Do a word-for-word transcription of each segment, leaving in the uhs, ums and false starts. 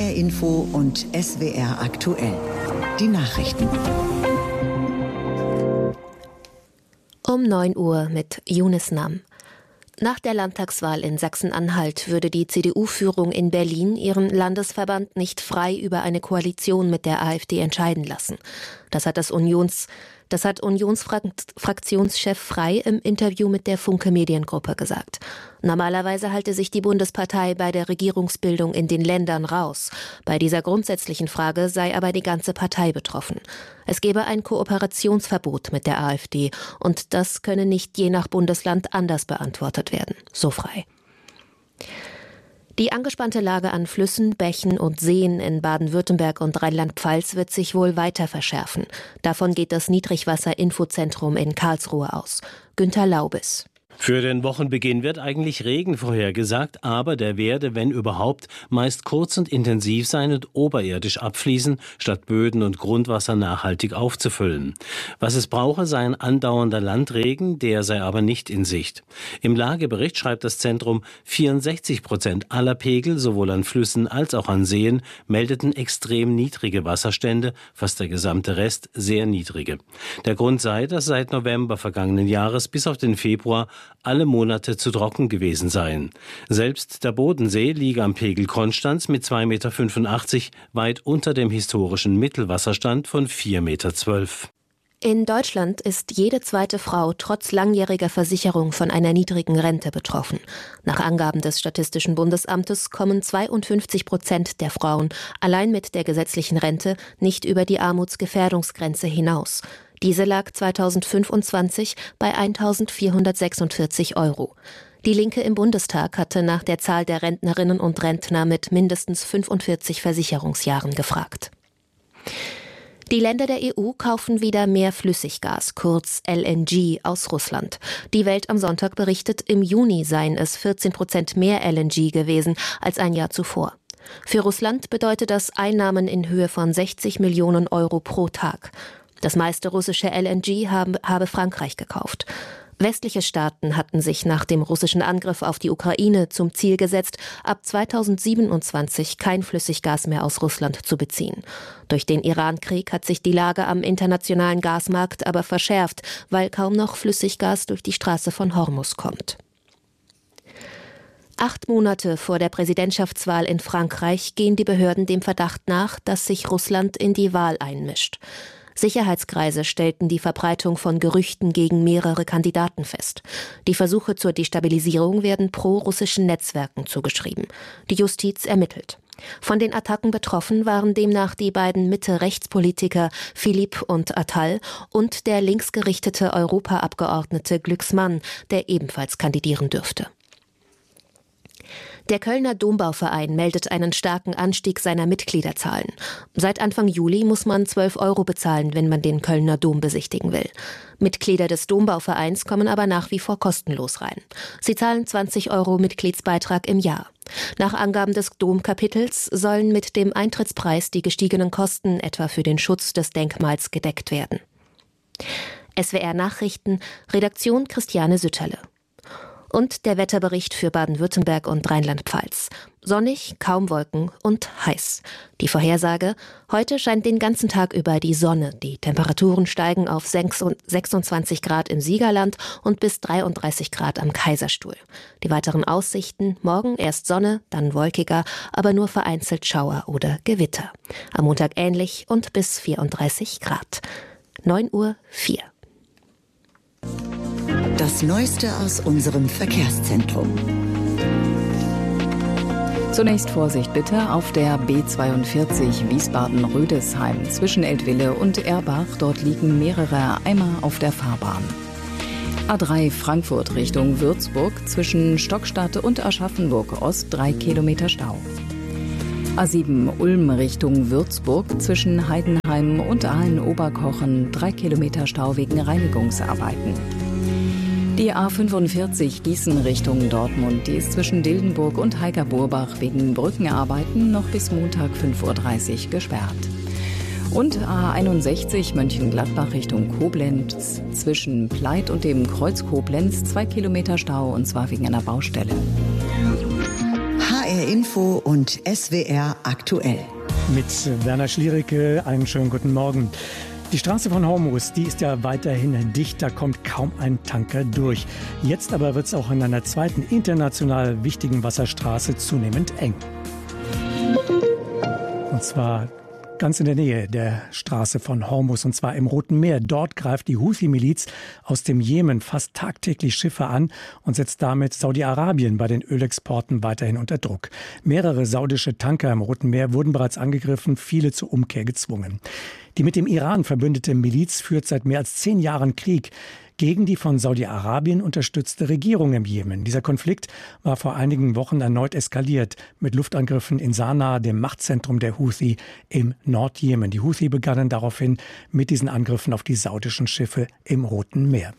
R Info und S W R aktuell. Die Nachrichten. Um neun Uhr mit Yunus Nam. Nach der Landtagswahl in Sachsen-Anhalt würde die C D U-Führung in Berlin ihren Landesverband nicht frei über eine Koalition mit der AfD entscheiden lassen. Das hat das Unions Das hat Unionsfraktionschef Frey im Interview mit der Funke Mediengruppe gesagt. Normalerweise halte sich die Bundespartei bei der Regierungsbildung in den Ländern raus. Bei dieser grundsätzlichen Frage sei aber die ganze Partei betroffen. Es gebe ein Kooperationsverbot mit der AfD und das könne nicht je nach Bundesland anders beantwortet werden, so Frey. Die angespannte Lage an Flüssen, Bächen und Seen in Baden-Württemberg und Rheinland-Pfalz wird sich wohl weiter verschärfen. Davon geht das Niedrigwasser-Infozentrum in Karlsruhe aus. Günter Laubes. Für den Wochenbeginn wird eigentlich Regen vorhergesagt, aber der werde, wenn überhaupt, meist kurz und intensiv sein und oberirdisch abfließen, statt Böden und Grundwasser nachhaltig aufzufüllen. Was es brauche, sei ein andauernder Landregen, der sei aber nicht in Sicht. Im Lagebericht schreibt das Zentrum, vierundsechzig Prozent aller Pegel, sowohl an Flüssen als auch an Seen, meldeten extrem niedrige Wasserstände, fast der gesamte Rest sehr niedrige. Der Grund sei, dass seit November vergangenen Jahres bis auf den Februar alle Monate zu trocken gewesen seien. Selbst der Bodensee liege am Pegel Konstanz mit zwei Komma fünfundachtzig Meter weit unter dem historischen Mittelwasserstand von vier Komma zwölf Meter. In Deutschland ist jede zweite Frau trotz langjähriger Versicherung von einer niedrigen Rente betroffen. Nach Angaben des Statistischen Bundesamtes kommen zweiundfünfzig Prozent der Frauen allein mit der gesetzlichen Rente nicht über die Armutsgefährdungsgrenze hinaus. Diese lag zweitausendfünfundzwanzig bei eintausendvierhundertsechsundvierzig Euro. Die Linke im Bundestag hatte nach der Zahl der Rentnerinnen und Rentner mit mindestens fünfundvierzig Versicherungsjahren gefragt. Die Länder der E U kaufen wieder mehr Flüssiggas, kurz L N G, aus Russland. Die Welt am Sonntag berichtet, im Juni seien es vierzehn Prozent mehr L N G gewesen als ein Jahr zuvor. Für Russland bedeutet das Einnahmen in Höhe von sechzig Millionen Euro pro Tag. Das meiste russische L N G habe, habe Frankreich gekauft. Westliche Staaten hatten sich nach dem russischen Angriff auf die Ukraine zum Ziel gesetzt, ab zweitausendsiebenundzwanzig kein Flüssiggas mehr aus Russland zu beziehen. Durch den Iran-Krieg hat sich die Lage am internationalen Gasmarkt aber verschärft, weil kaum noch Flüssiggas durch die Straße von Hormuz kommt. Acht Monate vor der Präsidentschaftswahl in Frankreich gehen die Behörden dem Verdacht nach, dass sich Russland in die Wahl einmischt. Sicherheitskreise stellten die Verbreitung von Gerüchten gegen mehrere Kandidaten fest. Die Versuche zur Destabilisierung werden pro-russischen Netzwerken zugeschrieben. Die Justiz ermittelt. Von den Attacken betroffen waren demnach die beiden Mitte-Rechts-Politiker Philippe und Attal und der linksgerichtete Europaabgeordnete Glucksmann, der ebenfalls kandidieren dürfte. Der Kölner Dombauverein meldet einen starken Anstieg seiner Mitgliederzahlen. Seit Anfang Juli muss man zwölf Euro bezahlen, wenn man den Kölner Dom besichtigen will. Mitglieder des Dombauvereins kommen aber nach wie vor kostenlos rein. Sie zahlen zwanzig Euro Mitgliedsbeitrag im Jahr. Nach Angaben des Domkapitels sollen mit dem Eintrittspreis die gestiegenen Kosten etwa für den Schutz des Denkmals gedeckt werden. S W R Nachrichten, Redaktion Christiane Sütterle. Und der Wetterbericht für Baden-Württemberg und Rheinland-Pfalz. Sonnig, kaum Wolken und heiß. Die Vorhersage: Heute scheint den ganzen Tag über die Sonne. Die Temperaturen steigen auf sechsundzwanzig Grad im Siegerland und bis dreiunddreißig Grad am Kaiserstuhl. Die weiteren Aussichten: Morgen erst Sonne, dann wolkiger, aber nur vereinzelt Schauer oder Gewitter. Am Montag ähnlich und bis vierunddreißig Grad. neun Uhr vier. Das Neueste aus unserem Verkehrszentrum. Zunächst Vorsicht bitte auf der B zweiundvierzig Wiesbaden-Rüdesheim zwischen Eltville und Erbach. Dort liegen mehrere Eimer auf der Fahrbahn. A drei Frankfurt Richtung Würzburg zwischen Stockstadt und Aschaffenburg Ost drei Kilometer Stau. A sieben Ulm Richtung Würzburg zwischen Heidenheim und Aalen-Oberkochen drei Kilometer Stau wegen Reinigungsarbeiten. Die A fünfundvierzig Gießen Richtung Dortmund, die ist zwischen Dildenburg und Heigerburbach wegen Brückenarbeiten noch bis Montag fünf Uhr dreißig gesperrt. Und A einundsechzig Mönchengladbach Richtung Koblenz zwischen Pleit und dem Kreuz Koblenz zwei Kilometer Stau und zwar wegen einer Baustelle. H R Info und S W R aktuell. Mit Werner Schliericke, einen schönen guten Morgen. Die Straße von Hormuz, die ist ja weiterhin dicht, da kommt kaum ein Tanker durch. Jetzt aber wird es auch an einer zweiten international wichtigen Wasserstraße zunehmend eng. Und zwar ganz in der Nähe der Straße von Hormuz, und zwar im Roten Meer. Dort greift die Houthi-Miliz aus dem Jemen fast tagtäglich Schiffe an und setzt damit Saudi-Arabien bei den Ölexporten weiterhin unter Druck. Mehrere saudische Tanker im Roten Meer wurden bereits angegriffen, viele zur Umkehr gezwungen. Die mit dem Iran verbündete Miliz führt seit mehr als zehn Jahren Krieg gegen die von Saudi-Arabien unterstützte Regierung im Jemen. Dieser Konflikt war vor einigen Wochen erneut eskaliert mit Luftangriffen in Sanaa, dem Machtzentrum der Houthi im Nordjemen. Die Houthi begannen daraufhin mit diesen Angriffen auf die saudischen Schiffe im Roten Meer.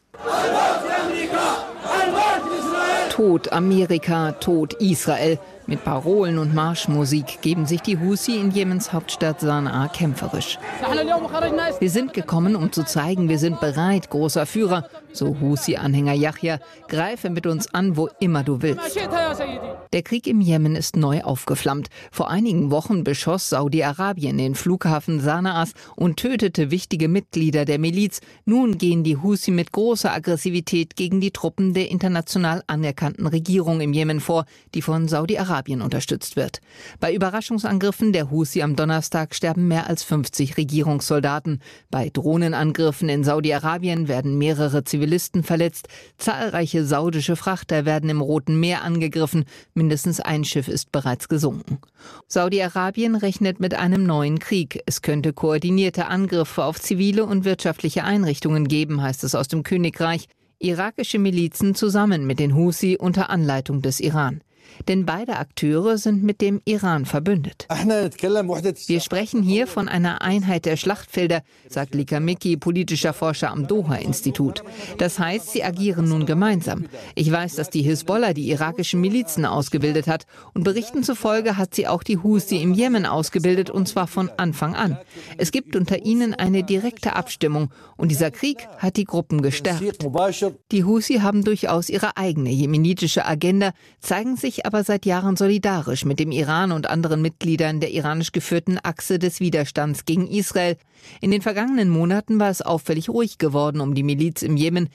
Tod Amerika, Tod Israel. Mit Parolen und Marschmusik geben sich die Houthi in Jemens Hauptstadt Sanaa kämpferisch. Wir sind gekommen, um zu zeigen, wir sind bereit, großer Führer, so Houthi-Anhänger Yahya, greife mit uns an, wo immer du willst. Der Krieg im Jemen ist neu aufgeflammt. Vor einigen Wochen beschoss Saudi-Arabien den Flughafen Sanaas und tötete wichtige Mitglieder der Miliz. Nun gehen die Houthi mit großer Aggressivität gegen die Truppen der international anerkannten Regierung im Jemen vor, die von Saudi-Arabien unterstützt wird. Bei Überraschungsangriffen der Houthi am Donnerstag sterben mehr als fünfzig Regierungssoldaten. Bei Drohnenangriffen in Saudi-Arabien werden mehrere Zivilisten verletzt. Zahlreiche saudische Frachter werden im Roten Meer angegriffen. Mindestens ein Schiff ist bereits gesunken. Saudi-Arabien rechnet mit einem neuen Krieg. Es könnte koordinierte Angriffe auf zivile und wirtschaftliche Einrichtungen geben, heißt es aus dem Königreich. Irakische Milizen zusammen mit den Houthi unter Anleitung des Iran. Denn beide Akteure sind mit dem Iran verbündet. Wir sprechen hier von einer Einheit der Schlachtfelder, sagt Lika Miki, politischer Forscher am Doha-Institut. Das heißt, sie agieren nun gemeinsam. Ich weiß, dass die Hisbollah die irakischen Milizen ausgebildet hat. Und Berichten zufolge hat sie auch die Houthi im Jemen ausgebildet, und zwar von Anfang an. Es gibt unter ihnen eine direkte Abstimmung. Und dieser Krieg hat die Gruppen gestärkt. Die Houthi haben durchaus ihre eigene jemenitische Agenda, zeigen sich aber seit Jahren solidarisch mit dem Iran und anderen Mitgliedern der iranisch geführten Achse des Widerstands gegen Israel. In den vergangenen Monaten war es auffällig ruhig geworden um die Miliz im Jemen.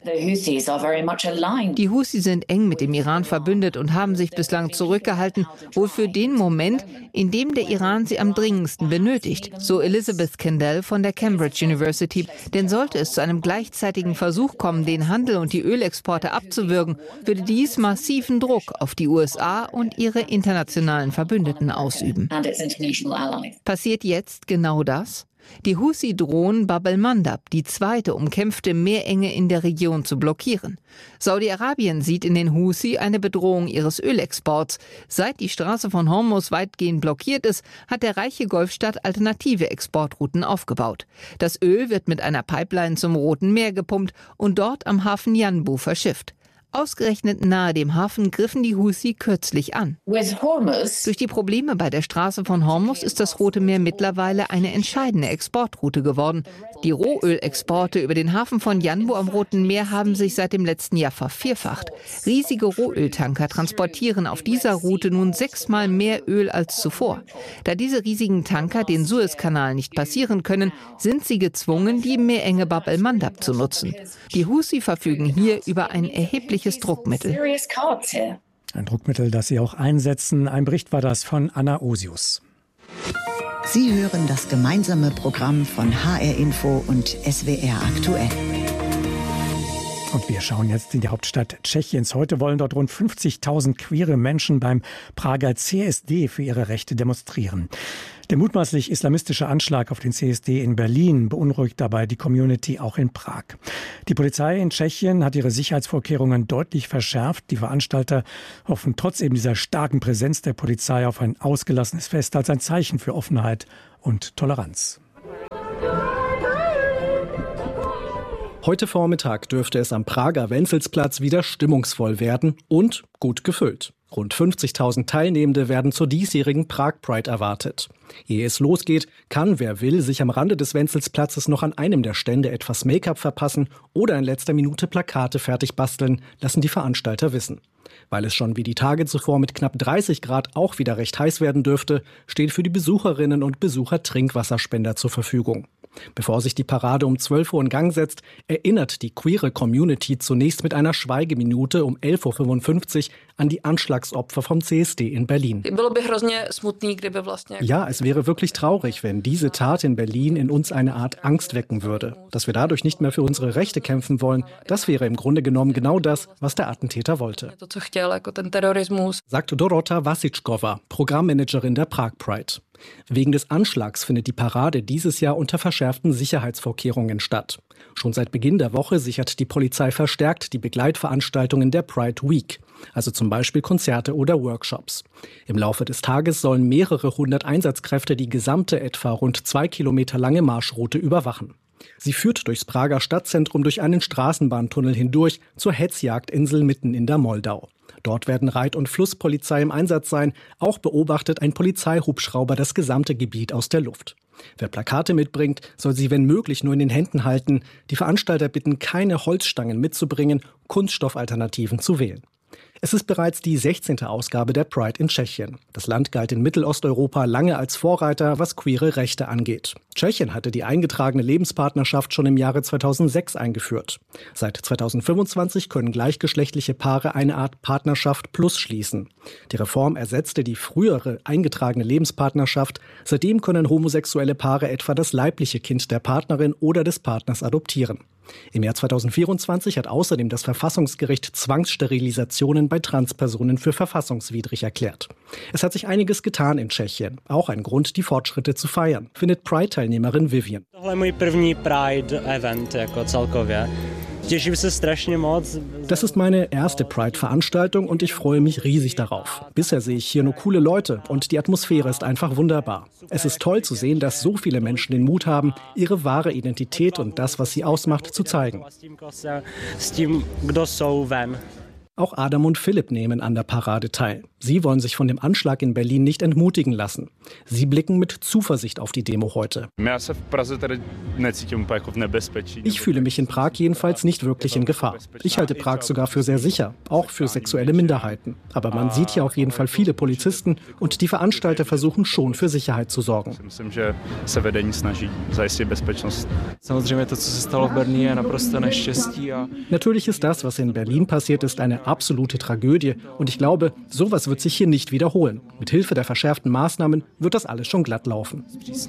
Die Houthi sind eng mit dem Iran verbündet und haben sich bislang zurückgehalten, wohl für den Moment, in dem der Iran sie am dringendsten benötigt, so Elizabeth Kendall von der Cambridge University. Denn sollte es zu einem gleichzeitigen Versuch kommen, den Handel und die Ölexporte abzuwürgen, würde dies massiven Druck auf die U S A und ihre internationalen Verbündeten ausüben. Passiert jetzt genau das? Die Houthi drohen Bab el-Mandab, die zweite umkämpfte Meerenge in der Region, zu blockieren. Saudi-Arabien sieht in den Houthi eine Bedrohung ihres Ölexports. Seit die Straße von Hormuz weitgehend blockiert ist, hat der reiche Golfstaat alternative Exportrouten aufgebaut. Das Öl wird mit einer Pipeline zum Roten Meer gepumpt und dort am Hafen Yanbu verschifft. Ausgerechnet nahe dem Hafen griffen die Houthi kürzlich an. Durch die Probleme bei der Straße von Hormuz ist das Rote Meer mittlerweile eine entscheidende Exportroute geworden. Die Rohölexporte über den Hafen von Yanbu am Roten Meer haben sich seit dem letzten Jahr vervierfacht. Riesige Rohöltanker transportieren auf dieser Route nun sechsmal mehr Öl als zuvor. Da diese riesigen Tanker den Suezkanal nicht passieren können, sind sie gezwungen, die Meerenge Bab el-Mandab zu nutzen. Die Houthi verfügen hier über ein erhebliches Druckmittel. Ein Druckmittel, das sie auch einsetzen. Ein Bericht war das von Anna Osius. Sie hören das gemeinsame Programm von H R Info und S W R aktuell. Und wir schauen jetzt in die Hauptstadt Tschechiens. Heute wollen dort rund fünfzigtausend queere Menschen beim Prager C S D für ihre Rechte demonstrieren. Der mutmaßlich islamistische Anschlag auf den C S D in Berlin beunruhigt dabei die Community auch in Prag. Die Polizei in Tschechien hat ihre Sicherheitsvorkehrungen deutlich verschärft. Die Veranstalter hoffen trotz eben dieser starken Präsenz der Polizei auf ein ausgelassenes Fest als ein Zeichen für Offenheit und Toleranz. Heute Vormittag dürfte es am Prager Wenzelsplatz wieder stimmungsvoll werden und gut gefüllt. Rund fünfzigtausend Teilnehmende werden zur diesjährigen Prag Pride erwartet. Ehe es losgeht, kann, wer will, sich am Rande des Wenzelsplatzes noch an einem der Stände etwas Make-up verpassen oder in letzter Minute Plakate fertig basteln, lassen die Veranstalter wissen. Weil es schon wie die Tage zuvor mit knapp dreißig Grad auch wieder recht heiß werden dürfte, stehen für die Besucherinnen und Besucher Trinkwasserspender zur Verfügung. Bevor sich die Parade um zwölf Uhr in Gang setzt, erinnert die queere Community zunächst mit einer Schweigeminute um elf Uhr fünfundfünfzig an die Anschlagsopfer vom C S D in Berlin. Ja, es wäre wirklich traurig, wenn diese Tat in Berlin in uns eine Art Angst wecken würde. Dass wir dadurch nicht mehr für unsere Rechte kämpfen wollen, das wäre im Grunde genommen genau das, was der Attentäter wollte. Sagt Dorota Wasitschkova, Programmmanagerin der Prag Pride. Wegen des Anschlags findet die Parade dieses Jahr unter verschärften Sicherheitsvorkehrungen statt. Schon seit Beginn der Woche sichert die Polizei verstärkt die Begleitveranstaltungen der Pride Week, also zum Beispiel Konzerte oder Workshops. Im Laufe des Tages sollen mehrere hundert Einsatzkräfte die gesamte etwa rund zwei Kilometer lange Marschroute überwachen. Sie führt durchs Prager Stadtzentrum durch einen Straßenbahntunnel hindurch zur Hetzjagdinsel mitten in der Moldau. Dort werden Reit- und Flusspolizei im Einsatz sein. Auch beobachtet ein Polizeihubschrauber das gesamte Gebiet aus der Luft. Wer Plakate mitbringt, soll sie wenn möglich nur in den Händen halten. Die Veranstalter bitten, keine Holzstangen mitzubringen, Kunststoffalternativen zu wählen. Es ist bereits die sechzehnte Ausgabe der Pride in Tschechien. Das Land galt in Mittelosteuropa lange als Vorreiter, was queere Rechte angeht. Tschechien hatte die eingetragene Lebenspartnerschaft schon im Jahre zweitausendsechs eingeführt. Seit zweitausendfünfundzwanzig können gleichgeschlechtliche Paare eine Art Partnerschaft plus schließen. Die Reform ersetzte die frühere eingetragene Lebenspartnerschaft. Seitdem können homosexuelle Paare etwa das leibliche Kind der Partnerin oder des Partners adoptieren. Im Jahr zweitausendvierundzwanzig hat außerdem das Verfassungsgericht Zwangssterilisationen bei Transpersonen für verfassungswidrig erklärt. Es hat sich einiges getan in Tschechien. Auch ein Grund, die Fortschritte zu feiern, findet Pride-Teilnehmerin Vivian. Das ist meine erste Pride-Veranstaltung und ich freue mich riesig darauf. Bisher sehe ich hier nur coole Leute und die Atmosphäre ist einfach wunderbar. Es ist toll zu sehen, dass so viele Menschen den Mut haben, ihre wahre Identität und das, was sie ausmacht, zu zeigen. Auch Adam und Philipp nehmen an der Parade teil. Sie wollen sich von dem Anschlag in Berlin nicht entmutigen lassen. Sie blicken mit Zuversicht auf die Demo heute. Ich fühle mich in Prag jedenfalls nicht wirklich in Gefahr. Ich halte Prag sogar für sehr sicher, auch für sexuelle Minderheiten. Aber man sieht hier auf jeden Fall viele Polizisten und die Veranstalter versuchen schon für Sicherheit zu sorgen. Natürlich ist das, was in Berlin passiert ist, eine absolute Tragödie und ich glaube, sowas wird sich hier nicht wiederholen. Mit Hilfe der verschärften Maßnahmen wird das alles schon glatt laufen.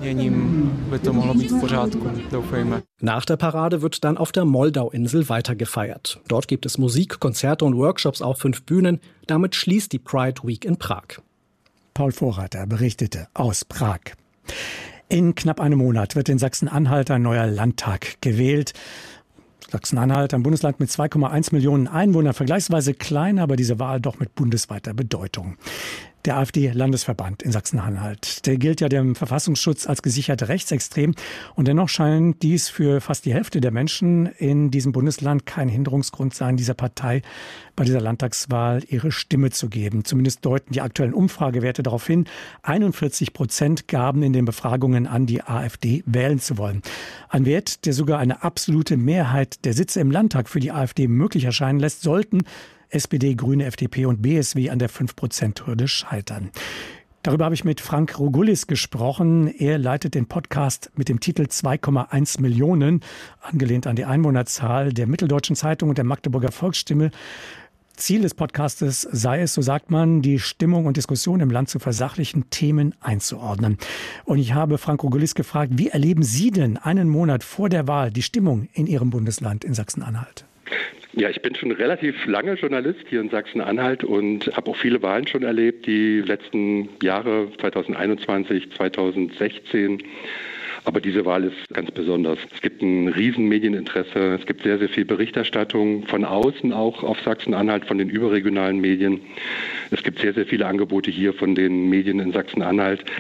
Nach der Parade wird dann auf der Moldau-Insel weiter gefeiert. Dort gibt es Musik, Konzerte und Workshops auf fünf Bühnen. Damit schließt die Pride Week in Prag. Paul Vorreiter berichtete aus Prag. In knapp einem Monat wird in Sachsen-Anhalt ein neuer Landtag gewählt. Sachsen-Anhalt, ein Bundesland mit zwei Komma eins Millionen Einwohnern, vergleichsweise klein, aber diese Wahl doch mit bundesweiter Bedeutung. Der AfD-Landesverband in Sachsen-Anhalt, der gilt ja dem Verfassungsschutz als gesichert rechtsextrem. Und dennoch scheint dies für fast die Hälfte der Menschen in diesem Bundesland kein Hinderungsgrund sein, dieser Partei bei dieser Landtagswahl ihre Stimme zu geben. Zumindest deuten die aktuellen Umfragewerte darauf hin. einundvierzig Prozent gaben in den Befragungen an, die AfD wählen zu wollen. Ein Wert, der sogar eine absolute Mehrheit der Sitze im Landtag für die AfD möglich erscheinen lässt, sollten S P D, Grüne, F D P und B S W an der fünf Prozent Hürde scheitern. Darüber habe ich mit Frank Rogulis gesprochen. Er leitet den Podcast mit dem Titel zwei Komma eins Millionen, angelehnt an die Einwohnerzahl der Mitteldeutschen Zeitung und der Magdeburger Volksstimme. Ziel des Podcastes sei es, so sagt man, die Stimmung und Diskussion im Land zu versachlichen Themen einzuordnen. Und ich habe Frank Rogulis gefragt, wie erleben Sie denn einen Monat vor der Wahl die Stimmung in Ihrem Bundesland in Sachsen-Anhalt? Ja, ich bin schon relativ lange Journalist hier in Sachsen-Anhalt und habe auch viele Wahlen schon erlebt, die letzten Jahre zweitausendeinundzwanzig, zweitausendsechzehn. Aber diese Wahl ist ganz besonders. Es gibt ein riesen Medieninteresse, es gibt sehr, sehr viel Berichterstattung von außen auch auf Sachsen-Anhalt, von den überregionalen Medien. Es gibt sehr, sehr viele Angebote hier von den Medien in Sachsen-Anhalt.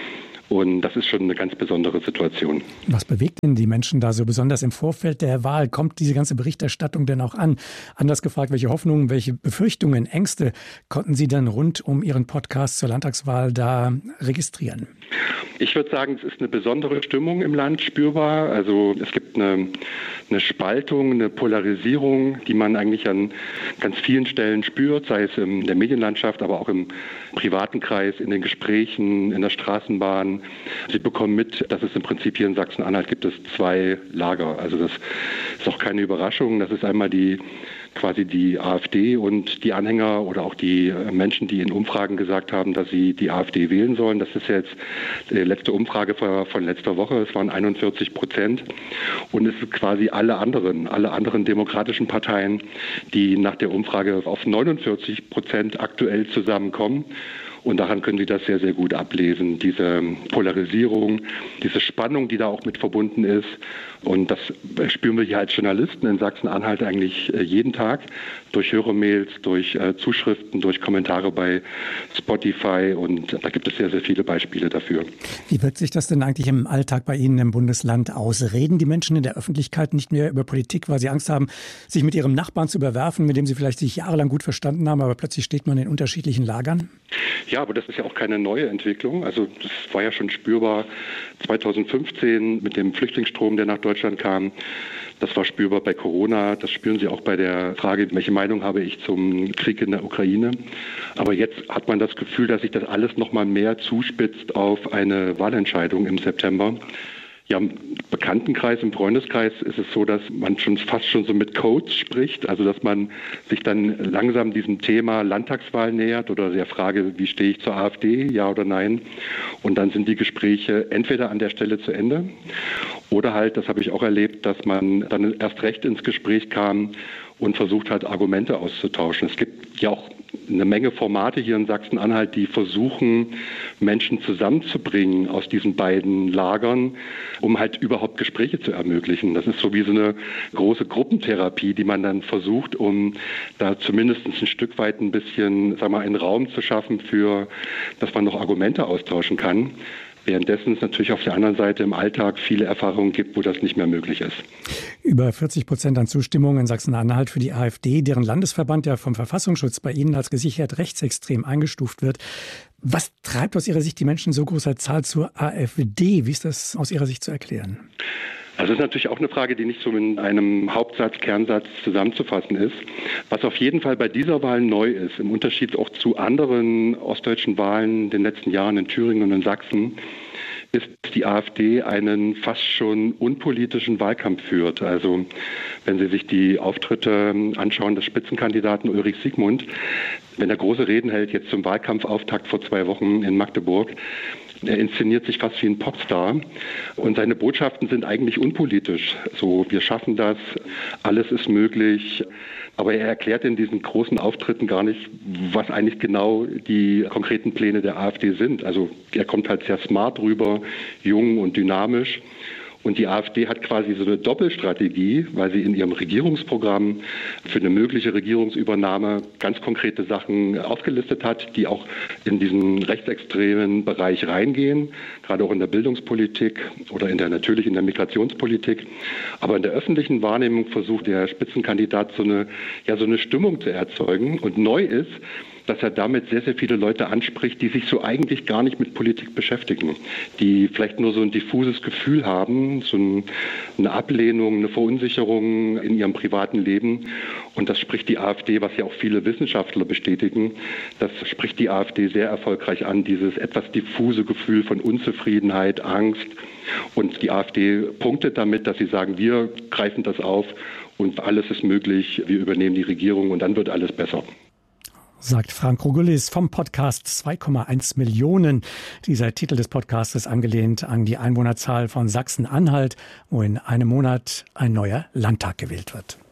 Und das ist schon eine ganz besondere Situation. Was bewegt denn die Menschen da so besonders im Vorfeld der Wahl? Kommt diese ganze Berichterstattung denn auch an? Anders gefragt, welche Hoffnungen, welche Befürchtungen, Ängste konnten Sie dann rund um Ihren Podcast zur Landtagswahl da registrieren? Ich würde sagen, es ist eine besondere Stimmung im Land spürbar. Also es gibt eine, eine Spaltung, eine Polarisierung, die man eigentlich an ganz vielen Stellen spürt, sei es in der Medienlandschaft, aber auch im privaten Kreis, in den Gesprächen, in der Straßenbahn. Sie bekommen mit, dass es im Prinzip hier in Sachsen-Anhalt gibt es zwei Lager. Also das ist auch keine Überraschung. Das ist einmal die quasi die AfD und die Anhänger oder auch die Menschen, die in Umfragen gesagt haben, dass sie die AfD wählen sollen. Das ist jetzt die letzte Umfrage von letzter Woche. Es waren einundvierzig Prozent. Und es sind quasi alle anderen, alle anderen demokratischen Parteien, die nach der Umfrage auf neunundvierzig Prozent aktuell zusammenkommen. Und daran können Sie das sehr, sehr gut ablesen, diese Polarisierung, diese Spannung, die da auch mit verbunden ist. Und das spüren wir hier als Journalisten in Sachsen-Anhalt eigentlich jeden Tag durch Hörermails, durch äh, Zuschriften, durch Kommentare bei Spotify. Und da gibt es sehr, sehr viele Beispiele dafür. Wie wirkt sich das denn eigentlich im Alltag bei Ihnen im Bundesland aus? Reden die Menschen in der Öffentlichkeit nicht mehr über Politik, weil sie Angst haben, sich mit ihrem Nachbarn zu überwerfen, mit dem sie vielleicht sich jahrelang gut verstanden haben, aber plötzlich steht man in unterschiedlichen Lagern? Ja, aber das ist ja auch keine neue Entwicklung. Also das war ja schon spürbar zweitausendfünfzehn mit dem Flüchtlingsstrom, der nach Deutschland kam. Das war spürbar bei Corona. Das spüren Sie auch bei der Frage, welche Meinung habe ich zum Krieg in der Ukraine. Aber jetzt hat man das Gefühl, dass sich das alles noch mal mehr zuspitzt auf eine Wahlentscheidung im September. Ja, im Bekanntenkreis, im Freundeskreis ist es so, dass man schon fast schon so mit Codes spricht, also dass man sich dann langsam diesem Thema Landtagswahl nähert oder der Frage, wie stehe ich zur AfD, ja oder nein. Und dann sind die Gespräche entweder an der Stelle zu Ende oder halt, das habe ich auch erlebt, dass man dann erst recht ins Gespräch kam und versucht hat, Argumente auszutauschen. Es gibt ja auch eine Menge Formate hier in Sachsen-Anhalt, die versuchen, Menschen zusammenzubringen aus diesen beiden Lagern, um halt überhaupt Gespräche zu ermöglichen. Das ist so wie so eine große Gruppentherapie, die man dann versucht, um da zumindest ein Stück weit ein bisschen, sag mal, einen Raum zu schaffen für, dass man noch Argumente austauschen kann. Währenddessen es natürlich auf der anderen Seite im Alltag viele Erfahrungen gibt, wo das nicht mehr möglich ist. Über vierzig Prozent an Zustimmung in Sachsen-Anhalt für die AfD, deren Landesverband ja vom Verfassungsschutz bei Ihnen als gesichert rechtsextrem eingestuft wird. Was treibt aus Ihrer Sicht die Menschen so großer Zahl zur AfD? Wie ist das aus Ihrer Sicht zu erklären? Also das ist natürlich auch eine Frage, die nicht so in einem Hauptsatz, Kernsatz zusammenzufassen ist. Was auf jeden Fall bei dieser Wahl neu ist, im Unterschied auch zu anderen ostdeutschen Wahlen in den letzten Jahren in Thüringen und in Sachsen, ist, dass die AfD einen fast schon unpolitischen Wahlkampf führt. Also wenn Sie sich die Auftritte anschauen des Spitzenkandidaten Ulrich Siegmund, wenn er große Reden hält, jetzt zum Wahlkampfauftakt vor zwei Wochen in Magdeburg, er inszeniert sich fast wie ein Popstar und seine Botschaften sind eigentlich unpolitisch. So, wir schaffen das, alles ist möglich. Aber er erklärt in diesen großen Auftritten gar nicht, was eigentlich genau die konkreten Pläne der AfD sind. Also er kommt halt sehr smart rüber, jung und dynamisch. Und die AfD hat quasi so eine Doppelstrategie, weil sie in ihrem Regierungsprogramm für eine mögliche Regierungsübernahme ganz konkrete Sachen aufgelistet hat, die auch in diesen rechtsextremen Bereich reingehen, gerade auch in der Bildungspolitik oder in der natürlich in der Migrationspolitik. Aber in der öffentlichen Wahrnehmung versucht der Spitzenkandidat so eine, ja, so eine Stimmung zu erzeugen. Und neu ist, dass er damit sehr, sehr viele Leute anspricht, die sich so eigentlich gar nicht mit Politik beschäftigen, die vielleicht nur so ein diffuses Gefühl haben, so eine Ablehnung, eine Verunsicherung in ihrem privaten Leben. Und das spricht die AfD, was ja auch viele Wissenschaftler bestätigen, das spricht die AfD sehr erfolgreich an, dieses etwas diffuse Gefühl von Unzufriedenheit, Angst. Und die AfD punktet damit, dass sie sagen, wir greifen das auf und alles ist möglich, wir übernehmen die Regierung und dann wird alles besser. Sagt Frank Rogulis vom Podcast zwei Komma eins Millionen. Dieser Titel des Podcasts ist angelehnt an die Einwohnerzahl von Sachsen-Anhalt, wo in einem Monat ein neuer Landtag gewählt wird.